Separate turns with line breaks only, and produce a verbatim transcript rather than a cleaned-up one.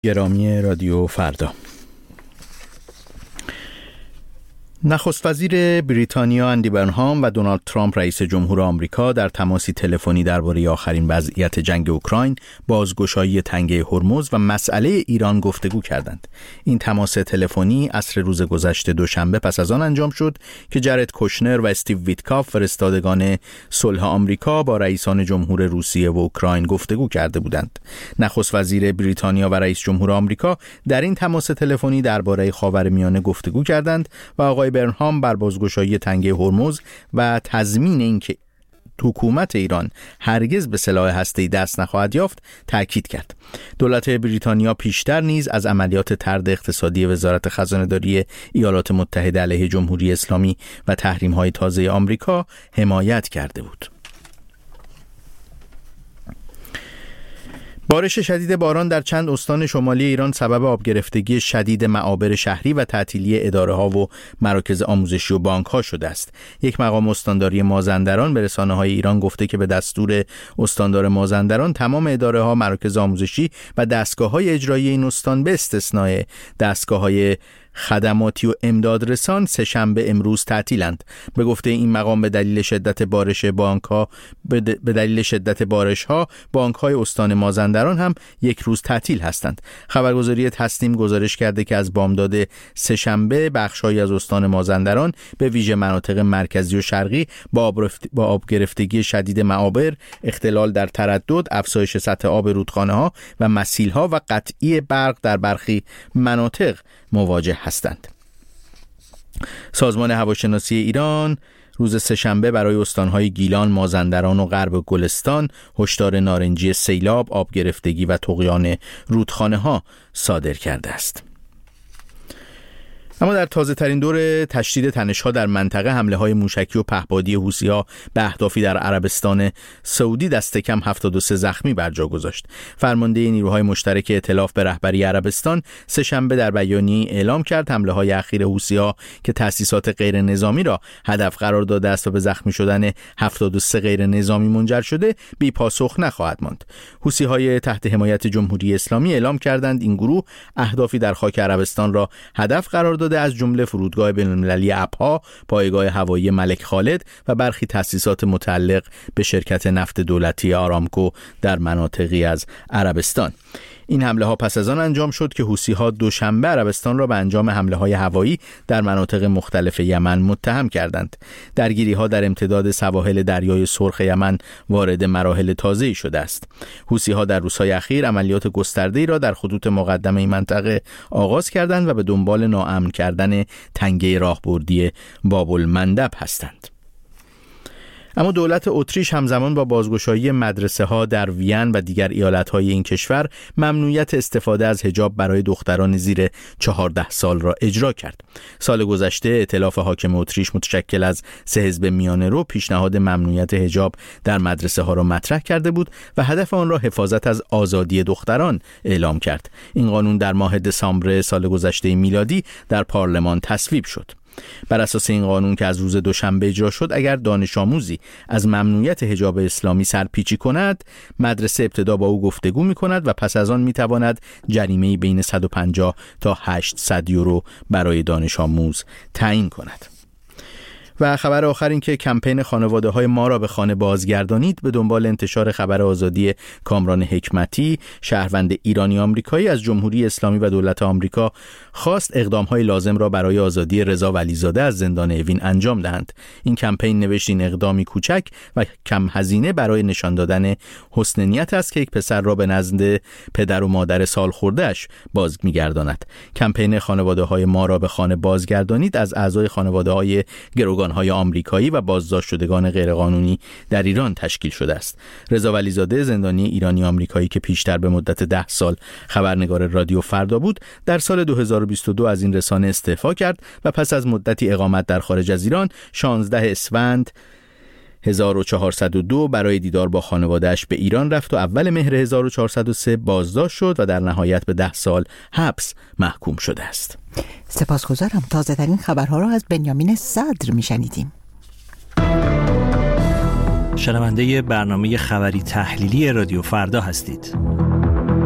گرامی رادیو فردا، نخست وزیر بریتانیا اندی برنهام و دونالد ترامپ رئیس جمهور آمریکا در تماسی تلفنی درباره آخرین وضعیت جنگ اوکراین، بازگشایی تنگه هرمز و مسئله ایران گفتگو کردند. این تماس تلفنی عصر روز گذشته دوشنبه پس از آن انجام شد که جرد کوشنر و استیو ویتکاف فرستادگان صلح آمریکا با رئیسان جمهور روسیه و اوکراین گفتگو کرده بودند. نخست وزیر بریتانیا و رئیس جمهور آمریکا در این تماس تلفنی درباره خاورمیانه گفتگو کردند و آقای برنهام بر بازگشایی تنگه هرمز و تضمین اینکه حکومت ایران هرگز به سلاح هسته‌ای دست نخواهد یافت تاکید کرد. دولت بریتانیا پیشتر نیز از عملیات طرد اقتصادی وزارت خزانه‌داری ایالات متحده علیه جمهوری اسلامی و تحریم‌های تازه آمریکا حمایت کرده بود. بارش شدید باران در چند استان شمالی ایران سبب آبگرفتگی شدید معابر شهری و تعطیلی اداره‌ها و مراکز آموزشی و بانک‌ها شده است. یک مقام استانداری مازندران به رسانه‌های ایران گفته که به دستور استاندار مازندران تمام اداره‌ها، مراکز آموزشی و دستگاه‌های اجرایی این استان به استثنای دستگاه‌های خدماتی و امداد رسان سه شنبه امروز تعطیلند. به گفته این مقام به دلیل شدت بارش بانک‌ها به دلیل شدت بارش‌ها بانک‌های استان مازندران هم یک روز تعطیل هستند. خبرگزاری تسنیم گزارش کرده که از بامداد سه شنبه بخش‌هایی از استان مازندران به ویژه مناطق مرکزی و شرقی با آب, با آب گرفتگی شدید معابر، اختلال در تردد، افزایش سطح آب رودخانه‌ها و مسیل‌ها و قطعی برق در برخی مناطق مواجه هستند. سازمان هواشناسی ایران روز سه‌شنبه برای استان‌های گیلان، مازندران و غرب گلستان هشدار نارنجی سیلاب، آب گرفتگی و طغیان رودخانه‌ها صادر کرده است. اما در تازه ترین دور تشدید تنش‌ها در منطقه، حمله‌های موشکی و پهپادی حوثی‌ها به اهدافی در عربستان سعودی دست کم هفتاد و سه زخمی بر جا گذاشت. فرمانده نیروهای مشترک ائتلاف به رهبری عربستان سه شنبه در بیانیه‌ای اعلام کرد حمله‌های اخیر حوثی‌ها که تأسیسات غیر نظامی را هدف قرار داده است و به زخمی شدن هفتاد و سه غیر نظامی منجر شده، بی پاسخ نخواهد ماند. حوثی‌های تحت حمایت جمهوری اسلامی اعلام کردند این گروه اهدافی در خاک عربستان را هدف قرار داده از جمله فرودگاه بین‌المللی ابها، پایگاه هوایی ملک خالد و برخی تأسیسات متعلق به شرکت نفت دولتی آرامکو در مناطقی از عربستان. این حمله ها پس از آن انجام شد که حوثی‌ها دوشنبه عربستان را به انجام حمله های هوایی در مناطق مختلف یمن متهم کردند. درگیری ها در امتداد سواحل دریای سرخ یمن وارد مراحل تازه‌ای شده است. حوثی‌ها در روزهای اخیر عملیات گسترده‌ای را در خطوط مقدم این منطقه آغاز کردند و به دنبال ناامن کردن تنگه راهبردی باب المندب هستند. اما دولت اتریش همزمان با بازگشایی مدرسه‌ها در وین و دیگر ایالت‌های این کشور ممنوعیت استفاده از حجاب برای دختران زیر چهارده سال را اجرا کرد. سال گذشته ائتلاف حاکم اتریش متشکل از سه حزب میانه رو پیشنهاد ممنوعیت حجاب در مدرسه‌ها را مطرح کرده بود و هدف آن را حفاظت از آزادی دختران اعلام کرد. این قانون در ماه دسامبر سال گذشته میلادی در پارلمان تصویب شد. بر اساس این قانون که از روز دوشنبه اجرا شد، اگر دانش آموزی از ممنوعیت حجاب اسلامی سرپیچی کند، مدرسه ابتدا با او گفتگو می کند و پس از آن می تواند جریمه‌ای بین صد و پنجاه تا هشتصد یورو برای دانش آموز تعیین کند. و خبر آخر این که کمپین خانواده های ما را به خانه بازگردانید به دنبال انتشار خبر آزادی کامران حکمتی، شهروند ایرانی آمریکایی، از جمهوری اسلامی و دولت آمریکا خواست اقدام های لازم را برای آزادی رضا ولیزاده از زندان اوین انجام دهند. این کمپین نوشت این اقدامی کوچک و کم هزینه برای نشان دادن حسن نیت است که یک پسر را به نزد پدر و مادر سالخورده‌اش باز می‌گرداند. کمپین خانواده های ما را به خانه بازگردانید از اعضای خانواده های گروگان های آمریکایی و بازداشت شدگان غیرقانونی در ایران تشکیل شده است. رضا ولیزاده، زندانی ایرانی آمریکایی که پیشتر به مدت ده سال خبرنگار رادیو فردا بود، در سال دو هزار و بیست و دو از این رسانه استعفا کرد و پس از مدتی اقامت در خارج از ایران شانزده اسفند هزار و چهارصد و دو برای دیدار با خانواده‌اش به ایران رفت و اول مهر هزار و چهارصد و سه بازداشت شد و در نهایت به ده سال حبس محکوم شده است.
سپاسگزارم. تازه ترین خبرها را از بنیامین صدر میشنیدیم.
شنونده برنامه خبری تحلیلی رادیو فردا هستید.